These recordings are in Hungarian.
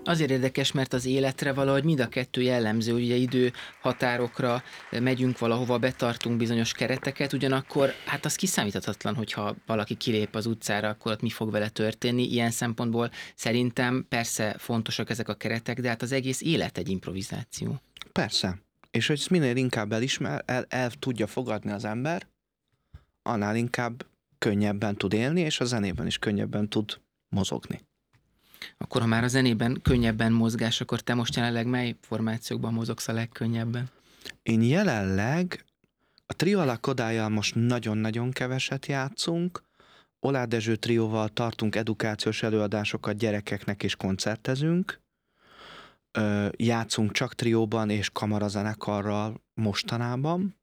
Azért érdekes, mert az életre valahogy mind a kettő jellemző, hogy ugye idő határokra megyünk valahova, betartunk bizonyos kereteket, ugyanakkor hát az kiszámíthatatlan, hogyha valaki kilép az utcára, akkor ott mi fog vele történni. Ilyen szempontból szerintem persze fontosak ezek a keretek, de hát az egész élet egy improvizáció. Persze. És hogy ezt minél inkább el tudja fogadni az ember, annál inkább könnyebben tud élni, és a zenében is könnyebben tud mozogni. Akkor ha már a zenében könnyebben mozgás, akkor te most jelenleg mely formációkban mozogsz a legkönnyebben? Én jelenleg a Trio alla Kodályjal most nagyon-nagyon keveset játszunk, Oláh Dezső trióval tartunk edukációs előadásokat gyerekeknek és koncertezünk, játszunk csak trióban és kamarazenekarral mostanában,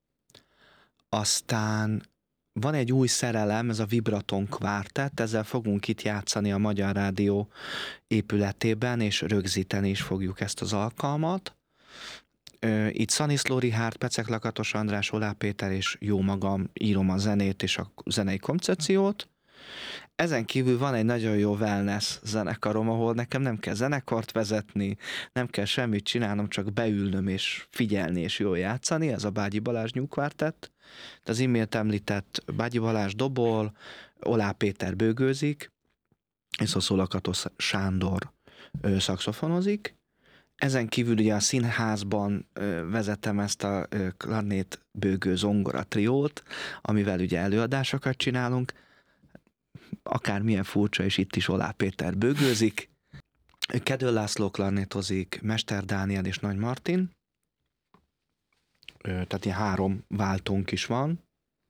aztán van egy új szerelem, ez a Vibraton Quartet, ezzel fogunk itt játszani a Magyar Rádió épületében, és rögzíteni is fogjuk ezt az alkalmat. Itt Szaniszló Richárd, Pecek Lakatos András, Oláh Péter és jó magam írom a zenét és a zenei koncepciót. Ezen kívül van egy nagyon jó wellness zenekarom, ahol nekem nem kell zenekart vezetni, nem kell semmit csinálnom, csak beülnöm és figyelni és jól játszani, ez a Bágyi Balázs New Quartet. Az imént említett Bágyi Balázs dobol, Oláh Péter bőgőzik, és Szoszó Lakatos Sándor szaxofonozik. Ezen kívül ugye a színházban vezetem ezt a klarnét bőgő zongora triót, amivel ugye előadásokat csinálunk, akármilyen furcsa, és itt is Oláh Péter bőgőzik, Kedő László klarnétozik, Mester Dániel és Nagy Martin, tehát ilyen 3 váltónk is van.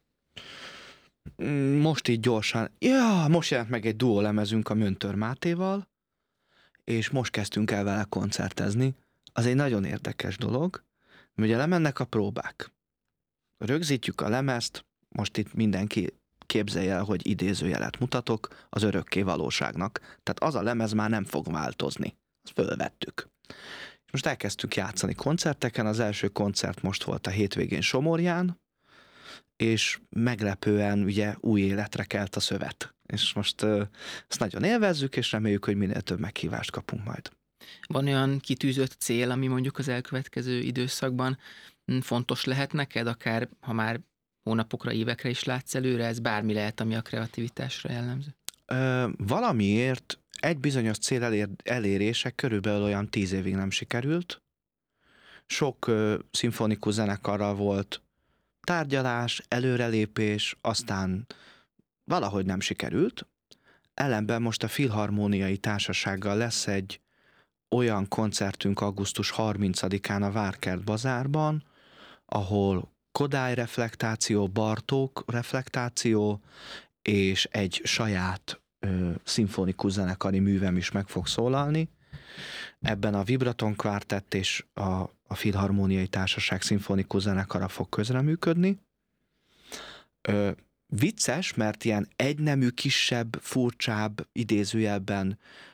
Most így gyorsan, most jelent meg egy duó lemezünk a Möntör Mátéval, és most kezdtünk el vele koncertezni. Az egy nagyon érdekes dolog, mert ugye lemennek a próbák. Rögzítjük a lemezt, most itt mindenki képzelje el, hogy idézőjelet mutatok az örökké valóságnak. Tehát az a lemez már nem fog változni. Azt fölvettük. És most elkezdtük játszani koncerteken, az első koncert most volt a hétvégén Somorján, és meglepően ugye új életre kelt a szövet. És most ezt nagyon élvezzük, és reméljük, hogy minél több meghívást kapunk majd. Van olyan kitűzött cél, ami mondjuk az elkövetkező időszakban fontos lehet neked, akár ha már hónapokra, évekre is látsz előre, ez bármi lehet, ami a kreativitásra jellemző? Valamiért egy bizonyos cél elérése körülbelül olyan 10 évig nem sikerült. Sok szimfonikus zenekarral volt tárgyalás, előrelépés, aztán valahogy nem sikerült. Ellenben most a Filharmóniai Társasággal lesz egy olyan koncertünk augusztus 30-án a Várkert Bazárban, ahol Kodály reflektáció, Bartók reflektáció, és egy saját szimfonikus zenekari művem is meg fog szólalni. Ebben a Vibraton Quartet és a Filharmóniai Társaság szimfonikus zenekara fog közreműködni. Vicces, mert ilyen egynemű, kisebb, furcsább, idézőjelben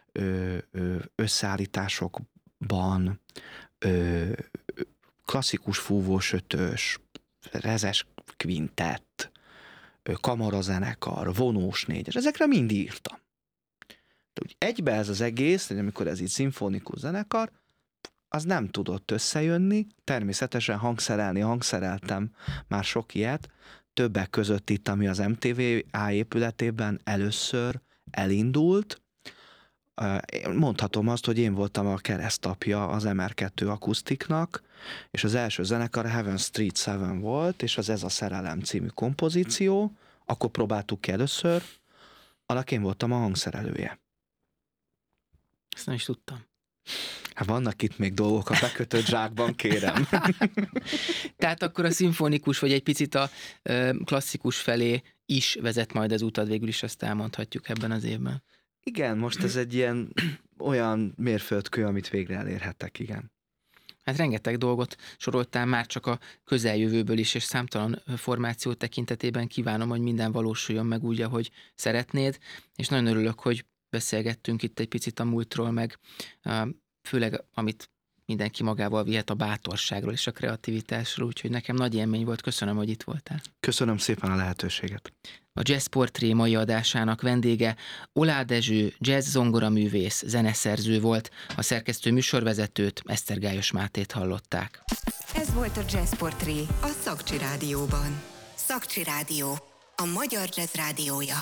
összeállításokban klasszikus fúvósötös, rezes kvintett, kamarazenekar, vonós négyes, ezekre mind írtam. De úgy egybe ez az egész, hogy amikor ez így szimfonikus zenekar, az nem tudott összejönni, természetesen hangszereltem már sok ilyet, többek között itt, ami az MTVA épületében először elindult. Mondhatom azt, hogy én voltam a keresztapja az MR2 akusztiknak, és az első zenekar Heaven Street 7 volt, és az Ez a szerelem című kompozíció, akkor próbáltuk ki először, annak én voltam a hangszerelője. Ezt nem is tudtam. Hát vannak itt még dolgok a bekötött zsákban, kérem. Tehát akkor a szimfonikus, vagy egy picit a klasszikus felé is vezet majd az utad, végül is azt elmondhatjuk ebben az évben. Igen, most ez egy ilyen olyan mérföldkő, amit végre elérhetek, igen. Hát rengeteg dolgot soroltál már csak a közeljövőből is, és számtalan formáció tekintetében kívánom, hogy minden valósuljon meg úgy, ahogy szeretnéd, és nagyon örülök, hogy beszélgettünk itt egy picit a múltról, meg főleg amit mindenki magával vihet a bátorságról és a kreativitásról, úgyhogy nekem nagy élmény volt, köszönöm, hogy itt voltál. Köszönöm szépen a lehetőséget. A Jazz Portré mai adásának vendége Oláh Dezső, jazz zongoraművész, zeneszerző volt, a szerkesztő műsorvezetőt, Esztergályos Mátét hallották. Ez volt a Jazz Portré a Szakcsi Rádióban. Szakcsi Rádió, a magyar jazz rádiója.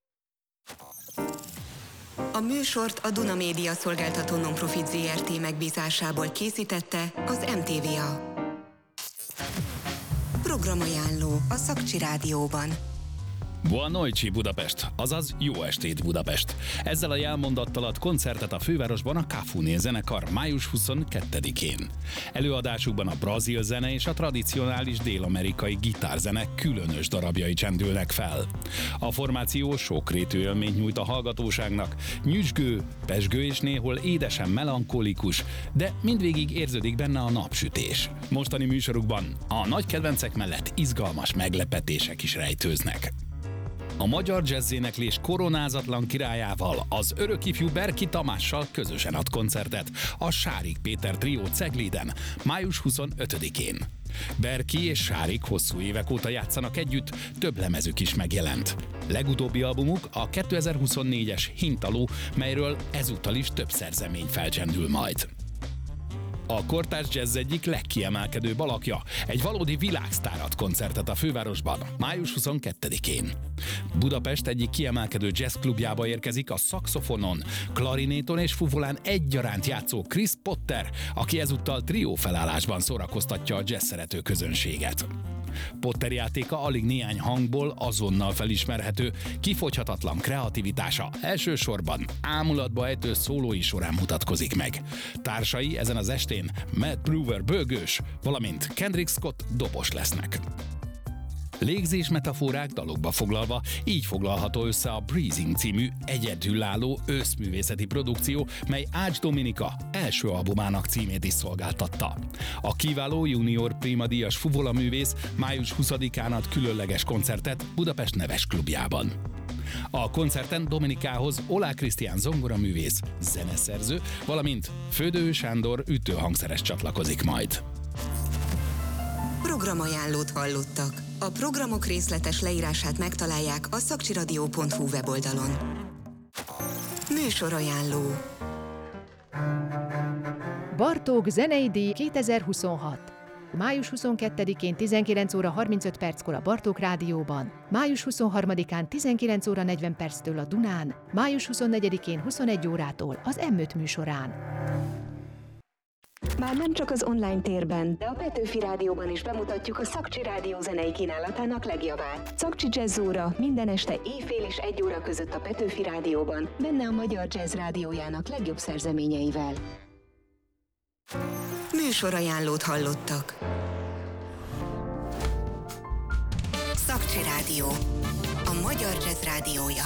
A műsort a Duna Média Szolgáltató Nonprofit Zrt. Megbízásából készítette az MTVA. Programajánló a Szakcsi Rádióban. Boa noite Budapest, azaz jó estét Budapest. Ezzel a jelmondattal ad koncertet a fővárosban a Cafuné zenekar május 22-én. Előadásukban a brazil zene és a tradicionális dél-amerikai gitárzene különös darabjai csendülnek fel. A formáció sokrétű élményt nyújt a hallgatóságnak, nyüzsgő, pezsgő és néhol édesen melankolikus, de mindvégig érződik benne a napsütés. Mostani műsorukban a nagy kedvencek mellett izgalmas meglepetések is rejtőznek. A magyar jazzéneklés koronázatlan királyával, az örökifjú Berki Tamással közösen ad koncertet a Sárik Péter Trió Cegliden, május 25-én. Berki és Sárik hosszú évek óta játszanak együtt, több lemezük is megjelent. Legutóbbi albumuk a 2024-es Hintaló, melyről ezúttal is több szerzemény felcsendül majd. A kortárs jazz egyik legkiemelkedőbb alakja, egy valódi világsztár ad koncertet a fővárosban, május 22-én. Budapest egyik kiemelkedő jazzklubjába érkezik a szaxofonon, klarinéton és fuvolán egyaránt játszó Chris Potter, aki ezúttal trió felállásban szórakoztatja a jazz szerető közönséget. Potter játéka alig néhány hangból azonnal felismerhető, kifogyhatatlan kreativitása elsősorban ámulatba ejtő szólói során mutatkozik meg. Társai ezen az estén Matt Brewer bőgős, valamint Kendrick Scott dobos lesznek. Légzés metaforák dalokba foglalva, így foglalható össze a Breezing című egyedülálló őszművészeti produkció, mely Ács Dominika első albumának címét is szolgáltatta. A kiváló junior primadíjas fuvolaművész május 20-án ad különleges koncertet Budapest Neves Klubjában. A koncerten Dominikához Oláh Krisztián zongoraművész, zeneszerző, valamint Födő Sándor ütőhangszeres csatlakozik majd. Programajánlót hallottak. A programok részletes leírását megtalálják a szakcsiradio.hu weboldalon. Műsorajánló. Bartók zenei díj 2026. Május 22-én 19 óra 35 perckor a Bartók Rádióban, május 23-án 19 óra 40 perctől a Dunán, május 24-én 21 órától az M5 műsorán. Már nem csak az online térben, de a Petőfi Rádióban is bemutatjuk a Szakcsi Rádió zenei kínálatának legjavát. Szakcsi Jazz óra minden este éjfél és 1 óra között a Petőfi Rádióban, benne a magyar jazz rádiójának legjobb szerzeményeivel. Műsorajánlót hallottak. Szakcsi Rádió, a magyar jazz rádiója.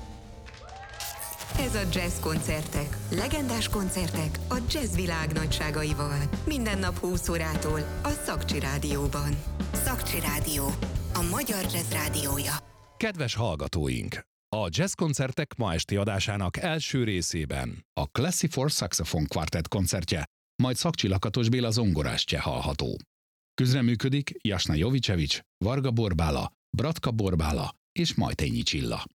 Ez a Jazz Koncertek. Legendás koncertek a jazz világ nagyságaival. Minden nap 20 órától a Szakcsi Rádióban. Szakcsi Rádió, a magyar jazz rádiója. Kedves hallgatóink! A Jazz Koncertek ma esti adásának első részében a Classy for Saxophone Quartet koncertje, majd Szakcsi Lakatos Béla zongorástje hallható. Közreműködik Jasna Jovicevics, Varga Borbála, Bratka Borbála és Majtényi Csilla.